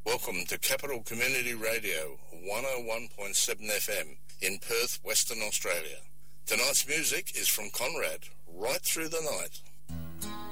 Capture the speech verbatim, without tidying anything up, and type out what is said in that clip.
Welcome to Capital Community Radio, one oh one point seven F M in Perth, Western Australia. Tonight's music is from Conrad, Right Through the Night.